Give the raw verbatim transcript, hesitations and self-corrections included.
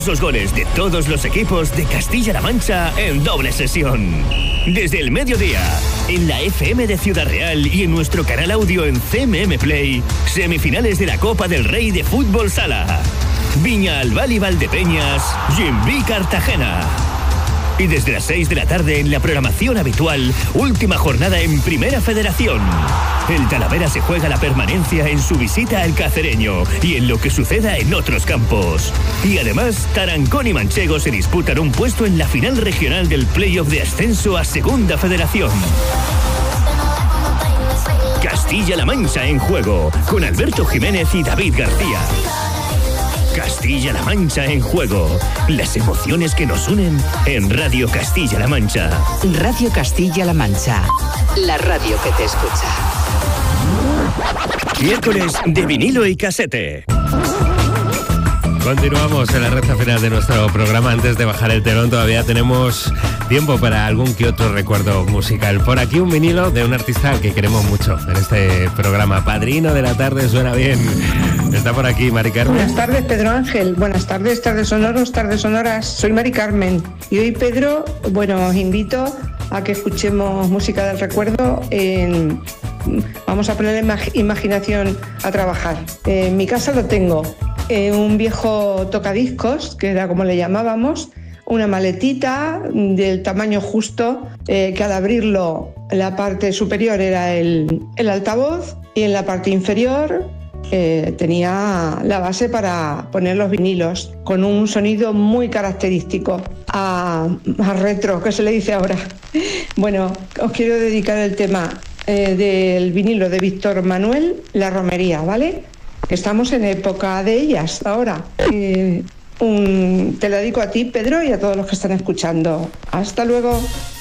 Los goles de todos los equipos de Castilla-La Mancha en doble sesión. Desde el mediodía, en la F M de Ciudad Real y en nuestro canal audio en C M M Play, semifinales de la Copa del Rey de Fútbol Sala. Viña Albal y Valdepeñas, Gimbi Cartagena. Y desde las seis de la tarde en la programación habitual, última jornada en Primera Federación. El Talavera se juega la permanencia en su visita al Cacereño y en lo que suceda en otros campos. Y además, Tarancón y Manchego se disputan un puesto en la final regional del playoff de ascenso a Segunda Federación. Castilla-La Mancha en juego, con Alberto Jiménez y David García. Castilla-La Mancha en juego. Las emociones que nos unen en Radio Castilla-La Mancha. Radio Castilla-La Mancha. La radio que te escucha. Miércoles de vinilo y casete. Continuamos en la recta final de nuestro programa. Antes de bajar el telón todavía tenemos tiempo para algún que otro recuerdo musical. Por aquí un vinilo de un artista que queremos mucho en este programa. Padrino de la tarde, suena bien. Está por aquí Mari Carmen. Buenas tardes, Pedro Ángel. Buenas tardes, tardes sonoros, tardes sonoras. Soy Mari Carmen. Y hoy, Pedro, bueno, os invito a que escuchemos música del recuerdo. En... Vamos a poner la imaginación a trabajar. En mi casa lo tengo. Eh, un viejo tocadiscos, que era como le llamábamos, una maletita del tamaño justo, eh, que al abrirlo la parte superior era el, el altavoz y en la parte inferior eh, tenía la base para poner los vinilos, con un sonido muy característico, a, a retro, que se le dice ahora. Bueno, os quiero dedicar el tema eh, del vinilo de Víctor Manuel, La Romería, ¿vale? Estamos en época de ellas ahora. Eh, un, te lo dedico a ti, Pedro, y a todos los que están escuchando. Hasta luego.